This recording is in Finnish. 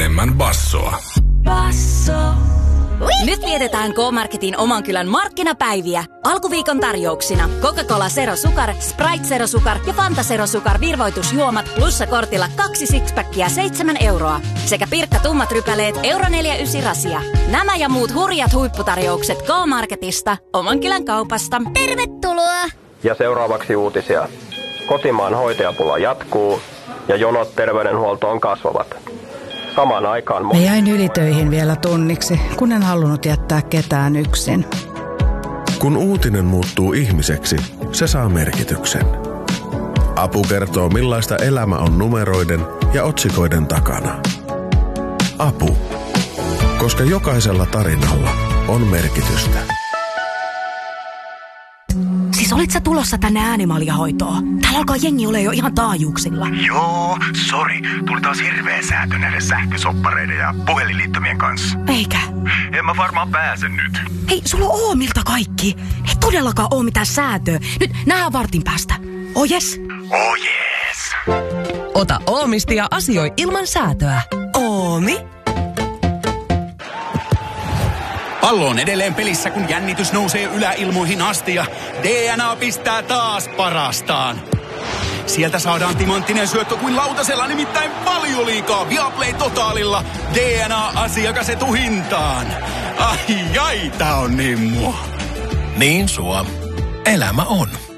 enemmän bassoa. Basso. Nyt vietetään K-Marketin oman kylän markkinapäiviä. Alkuviikon tarjouksina Coca-Cola Zero Sukar, Sprite Zero Sukar ja Fanta Zero Sukar virvoitusjuomat plussa-kortilla 2 sixpackia 7 euroa. Sekä Pirkka tummat rypäleet euro 4,9 rasia. Nämä ja muut hurjat huipputarjoukset K-Marketista, oman kylän kaupasta. Tervetuloa! Ja seuraavaksi uutisia. Kotimaan hoitajapula jatkuu ja jonot terveydenhuoltoon kasvavat. Samaan aikaan... Mä jäin ylitöihin vielä tunniksi, kun en halunnut jättää ketään yksin. Kun uutinen muuttuu ihmiseksi, se saa merkityksen. Apu kertoo, millaista elämä on numeroiden ja otsikoiden takana. Apu. Koska jokaisella tarinalla on merkitystä. Siis olit sä tulossa tänne Äänimaljahoitoon? Täällä alkaa jengi ole jo ihan taajuuksilla. Joo, sori. Tuli taas hirveä säätö näiden sähkösoppareiden ja puhelinliittymien kanssa. Eikä? En mä varmaan pääse nyt. Hei, sulla on Oomilta kaikki. Ei todellakaan oo mitään säätöä. Nyt nähdään vartin päästä. Oh yes? Oh yes. Ota Oomista ja asioi ilman säätöä. Oomi? Pallo on edelleen pelissä, kun jännitys nousee yläilmoihin asti ja DNA pistää taas parastaan. Sieltä saadaan timanttinen syöttö kuin lautasella, nimittäin Valioliigaa Viaplay Totaalilla. DNA-asiakas etuhintaan. Ai, tää on niin mua. Niin sua. Elämä on.